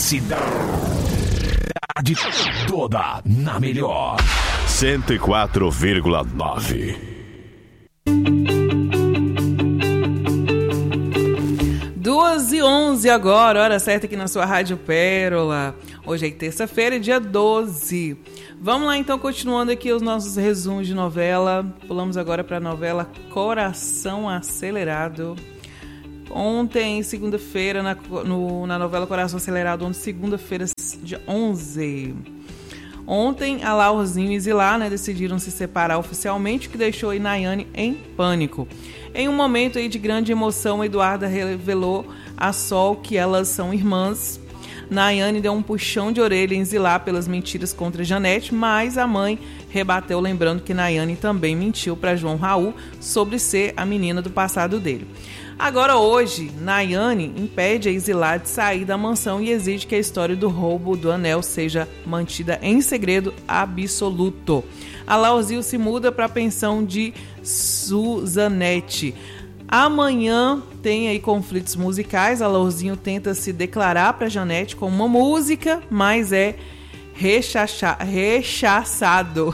cidade toda na melhor 104,9. 2h11 agora, hora certa aqui na sua Rádio Pérola. Hoje é terça-feira, dia 12. Vamos lá então, continuando aqui os nossos resumos de novela. Pulamos agora para a novela Coração Acelerado. Ontem, segunda-feira, na novela Coração Acelerado, ontem, segunda-feira, dia 11. Ontem, a Laurzinho e Zilá, decidiram se separar oficialmente, o que deixou a Nayane em pânico. Em um momento aí de grande emoção, Eduarda revelou a Sol que elas são irmãs. Nayane deu um puxão de orelha em Zilá pelas mentiras contra Janete, mas a mãe rebateu, lembrando que Nayane também mentiu para João Raul sobre ser a menina do passado dele. Agora, hoje, Nayane impede a Zilá de sair da mansão e exige que a história do roubo do anel seja mantida em segredo absoluto. A Laurzinho se muda para a pensão de Suzanete. Amanhã tem aí conflitos musicais. A Laurzinho tenta se declarar para Janete com uma música, mas é rechaçado.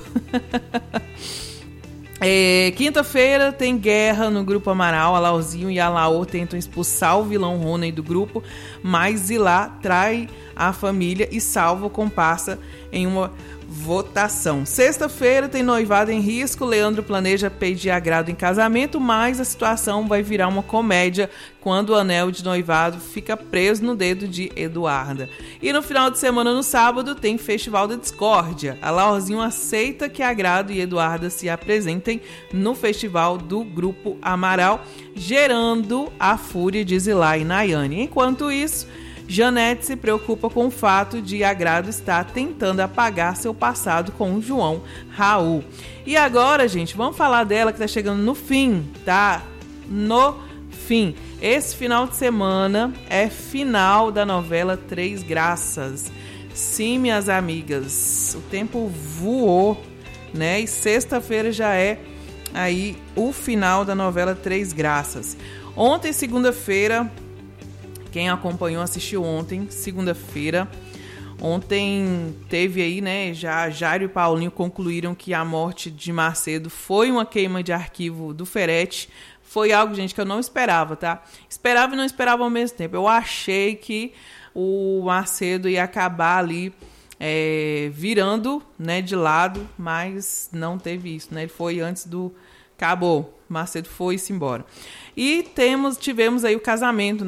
Quinta-feira tem guerra no Grupo Amaral. A Laurzinho e a Laor tentam expulsar o vilão Rony do grupo, mas Zilá trai a família e salva o comparsa em uma votação. Sexta-feira tem noivado em risco. Leandro planeja pedir agrado em casamento, mas a situação vai virar uma comédia quando o anel de noivado fica preso no dedo de Eduarda. E no final de semana, no sábado, tem Festival da Discórdia. A Laurzinho aceita que Agrado e Eduarda se apresentem no festival do Grupo Amaral, gerando a fúria de Zilá e Nayane. Enquanto isso, Janete se preocupa com o fato de Agrado estar tentando apagar seu passado com o João Raul. E agora, gente, vamos falar dela que tá chegando no fim, tá? No fim. Esse final de semana é final da novela Três Graças. Sim, minhas amigas, o tempo voou, né? E sexta-feira já é aí o final da novela Três Graças. Ontem, segunda-feira, quem acompanhou, assistiu ontem, segunda-feira. Ontem teve aí, já Jairo e Paulinho concluíram que a morte de Macedo foi uma queima de arquivo do Ferete. Foi algo, gente, que eu não esperava, tá? Esperava e não esperava ao mesmo tempo. Eu achei que o Macedo ia acabar ali virando, de lado, mas não teve isso, Ele foi antes do... Acabou. Macedo foi-se embora. E tivemos aí o casamento,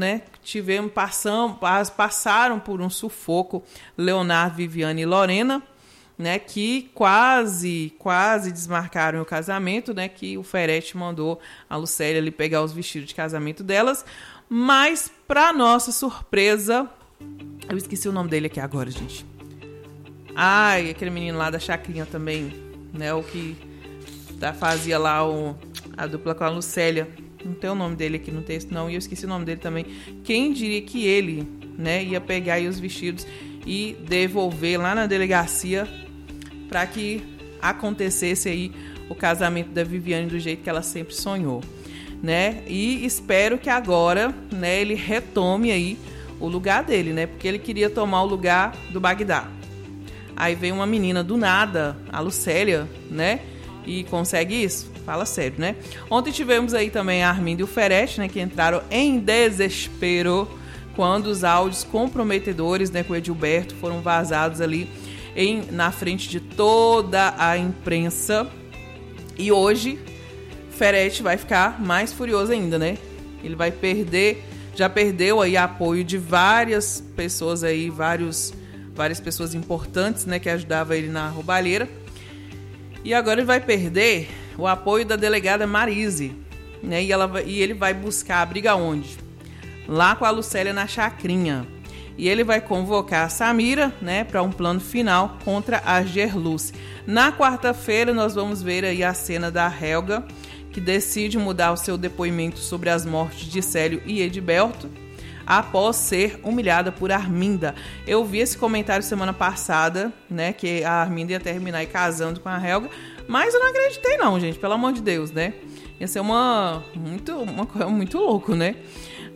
passaram por um sufoco Leonardo, Viviane e Lorena, que quase desmarcaram o casamento, que o Ferete mandou a Lucélia ali pegar os vestidos de casamento delas, mas para nossa surpresa, eu esqueci o nome dele aqui agora, gente. Ai, aquele menino lá da Chacrinha também, o que fazia lá a dupla com a Lucélia. Não tem o nome dele aqui no texto, não. E eu esqueci o nome dele também. Quem diria que ele, ia pegar aí os vestidos e devolver lá na delegacia para que acontecesse aí o casamento da Viviane do jeito que ela sempre sonhou, E espero que agora, ele retome aí o lugar dele, porque ele queria tomar o lugar do Bagdá. Aí vem uma menina do nada, a Lucélia, e consegue isso? Fala sério, Ontem tivemos aí também a Arminda e o Ferete, que entraram em desespero quando os áudios comprometedores, com o Edilberto foram vazados ali na frente de toda a imprensa. E hoje, Ferete vai ficar mais furioso ainda, Ele vai perder, já perdeu aí apoio de várias pessoas aí, várias pessoas importantes, que ajudavam ele na roubalheira. E agora ele vai perder o apoio da delegada Marise, e ele vai buscar a briga onde? Lá com a Lucélia na Chacrinha. E ele vai convocar a Samira, para um plano final contra a Gerluce. Na quarta-feira nós vamos ver aí a cena da Helga, que decide mudar o seu depoimento sobre as mortes de Célio e Edilberto, após ser humilhada por Arminda. Eu vi esse comentário semana passada, que a Arminda ia terminar aí casando com a Helga, mas eu não acreditei não, gente, pelo amor de Deus, Ia ser uma coisa muito louco,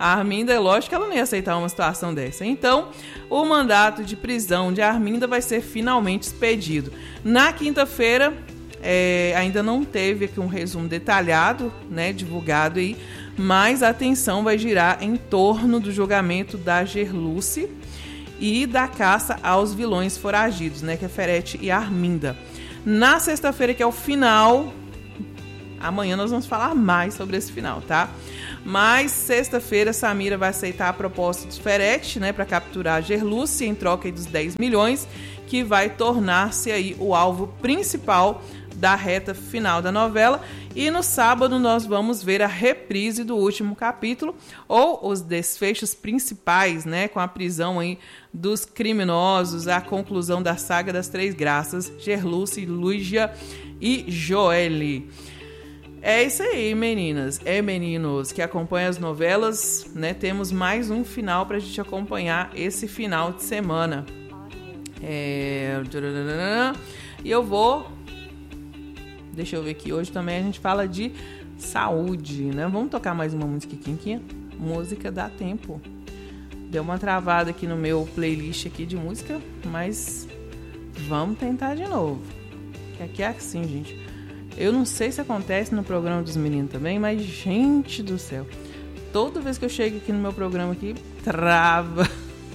A Arminda, é lógico que ela não ia aceitar uma situação dessa. Então, o mandato de prisão de Arminda vai ser finalmente expedido. Na quinta-feira, ainda não teve aqui um resumo detalhado, né, divulgado aí, mas a atenção vai girar em torno do julgamento da Gerluce e da caça aos vilões foragidos, né, que é Ferete e Arminda. Na sexta-feira, que é o final, amanhã nós vamos falar mais sobre esse final, tá? Mas sexta-feira, Samira vai aceitar a proposta do Ferete, né, para capturar a Gerluce em troca dos 10 milhões, que vai tornar-se aí o alvo principal da reta final da novela. E no sábado nós vamos ver a reprise do último capítulo, ou os desfechos principais, né, com a prisão aí dos criminosos, a conclusão da saga das Três Graças, Gerluce, Lúgia e Joelle. É isso aí, meninas e meninos que acompanham as novelas, né? Temos mais um final pra gente acompanhar esse final de semana. E eu vou... Deixa eu ver aqui. Hoje também a gente fala de saúde, né? Vamos tocar mais uma música aqui. Música dá tempo. Deu uma travada aqui no meu playlist aqui de música, mas vamos tentar de novo. Que aqui é assim, gente. Eu não sei se acontece no programa dos meninos também, mas, gente do céu, toda vez que eu chego aqui no meu programa aqui, trava.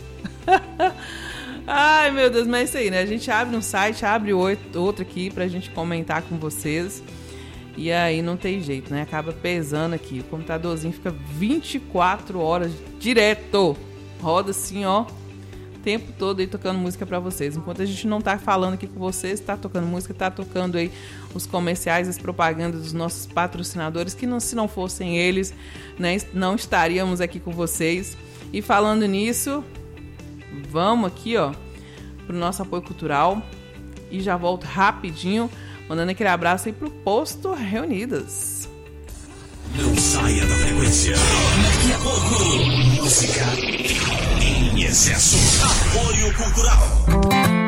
Ai, meu Deus, mas é isso aí, né? A gente abre um site, abre outro aqui pra gente comentar com vocês. E aí não tem jeito, né? Acaba pesando aqui. O computadorzinho fica 24 horas direto. Roda assim, ó, o tempo todo aí tocando música pra vocês. Enquanto a gente não tá falando aqui com vocês, tá tocando música, tá tocando aí os comerciais, as propagandas dos nossos patrocinadores, que não, se não fossem eles, né, não estaríamos aqui com vocês. E falando nisso, vamos aqui, ó, pro nosso apoio cultural e já volto rapidinho, mandando aquele abraço aí pro Posto Reunidas. Não saia da frequência. Daqui a pouco, música em excesso. Apoio cultural.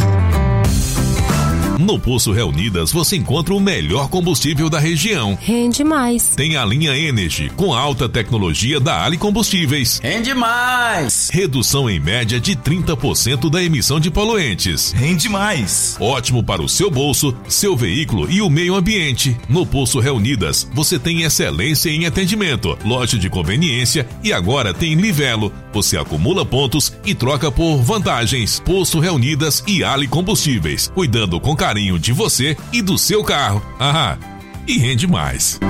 No Poço Reunidas você encontra o melhor combustível da região. Rende mais. Tem a linha Energy, com alta tecnologia da Ali Combustíveis. Rende mais. Redução em média de 30% da emissão de poluentes. Rende mais. Ótimo para o seu bolso, seu veículo e o meio ambiente. No Poço Reunidas você tem excelência em atendimento, loja de conveniência e agora tem Livelo. Você acumula pontos e troca por vantagens. Poço Reunidas e Ali Combustíveis, cuidando com carinho de você e do seu carro. E rende mais.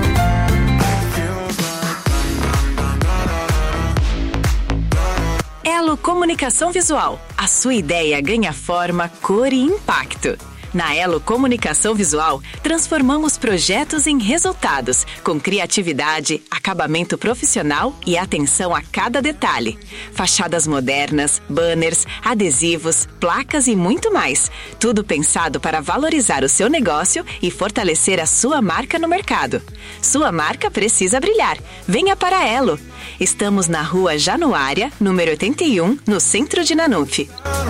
Elo Comunicação Visual. A sua ideia ganha forma, cor e impacto. Na Elo Comunicação Visual, transformamos projetos em resultados, com criatividade, acabamento profissional e atenção a cada detalhe. Fachadas modernas, banners, adesivos, placas e muito mais. Tudo pensado para valorizar o seu negócio e fortalecer a sua marca no mercado. Sua marca precisa brilhar. Venha para a Elo. Estamos na Rua Januária, número 81, no centro de Nanufe.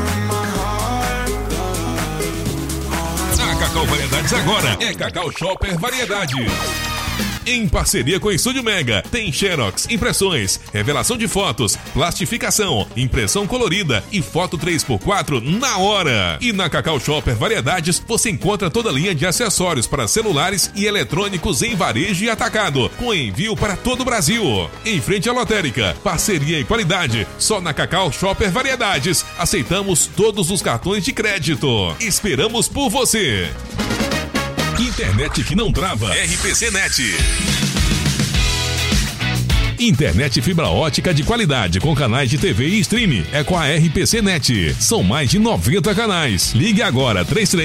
Cacau Variedades agora é Cacau Shopper Variedades. Em parceria com o Estúdio Mega, tem Xerox, impressões, revelação de fotos, plastificação, impressão colorida e foto 3x4 na hora. E na Cacau Shopper Variedades, você encontra toda a linha de acessórios para celulares e eletrônicos em varejo e atacado, com envio para todo o Brasil. Em frente à lotérica, parceria e qualidade, só na Cacau Shopper Variedades. Aceitamos todos os cartões de crédito. Esperamos por você. Internet que não trava. RPC Net. Internet fibra ótica de qualidade com canais de TV e streaming é com a RPC Net. São mais de 90 canais. Ligue agora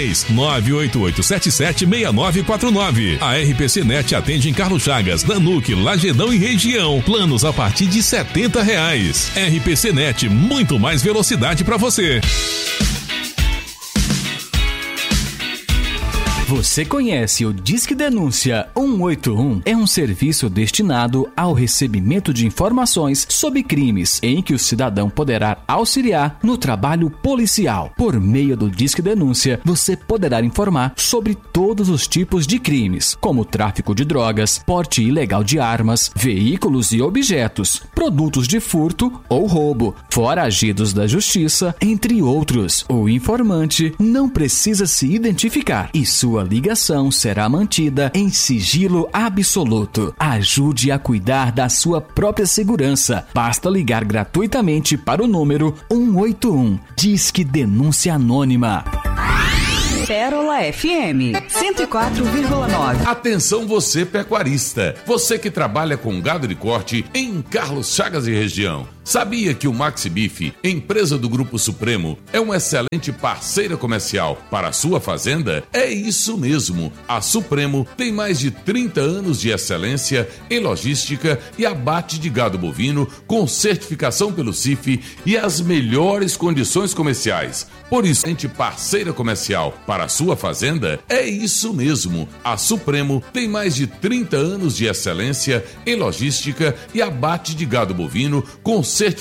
33-988776949. A RPC Net atende em Carlos Chagas, Nanuque, Lagedão e região. Planos a partir de R$70. RPC Net, muito mais velocidade para você. Você conhece o Disque Denúncia 181? É um serviço destinado ao recebimento de informações sobre crimes, em que o cidadão poderá auxiliar no trabalho policial. Por meio do Disque Denúncia, você poderá informar sobre todos os tipos de crimes, como tráfico de drogas, porte ilegal de armas, veículos e objetos, produtos de furto ou roubo, foragidos da justiça, entre outros. O informante não precisa se identificar e sua ligação será mantida em sigilo absoluto. Ajude a cuidar da sua própria segurança. Basta ligar gratuitamente para o número 181. Disque Denúncia Anônima. Pérola FM 104,9. Atenção você pecuarista, você que trabalha com gado de corte em Carlos Chagas e região. Sabia que o Maxi Beef, empresa do Grupo Supremo, é uma excelente parceira comercial para a sua fazenda? É isso mesmo. A Supremo tem mais de 30 anos de excelência em logística e abate de gado bovino com certificação pelo CIF e as melhores condições comerciais. Por isso, excelente parceira comercial para a sua fazenda? É isso mesmo. A Supremo tem mais de 30 anos de excelência em logística e abate de gado bovino com